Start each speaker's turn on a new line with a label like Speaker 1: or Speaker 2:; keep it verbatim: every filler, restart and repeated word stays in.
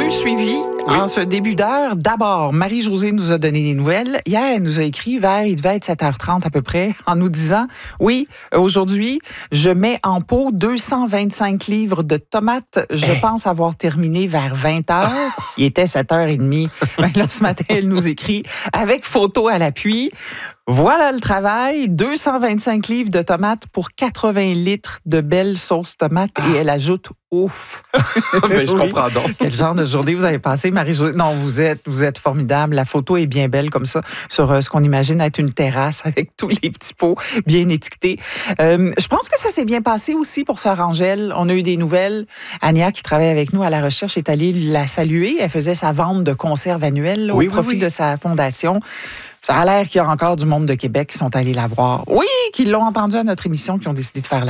Speaker 1: du suivi oui. en ce début d'heure. D'abord, Marie-Josée nous a donné des nouvelles. Hier, elle nous a écrit vers, il devait être sept heures trente à peu près, en nous disant, oui, aujourd'hui, je mets en pot deux cent vingt-cinq livres de tomates. Je hey. pense avoir terminé vers vingt heures. Il était sept heures trente. Ben là, ce matin, elle nous écrit, avec photo à l'appui. Voilà le travail, deux cent vingt-cinq livres de tomates pour quatre-vingts litres de belles sauces tomates. Ah. Et elle ajoute, ouf!
Speaker 2: Mais je oui. comprends donc.
Speaker 1: Quel genre de journée vous avez passé, Marie-Josée? Non, vous êtes, vous êtes formidable. La photo est bien belle comme ça, sur euh, ce qu'on imagine être une terrasse avec tous les petits pots bien étiquetés. Euh, je pense que ça s'est bien passé aussi pour Sœur Angèle. On a eu des nouvelles. Ania, qui travaille avec nous à la recherche, est allée la saluer. Elle faisait sa vente de conserve annuelle là, oui, au profit oui, oui. de sa fondation. Ça a l'air qu'il y a encore du monde de Québec qui sont allés la voir. Oui, qui l'ont entendu à notre émission, qui ont décidé de faire la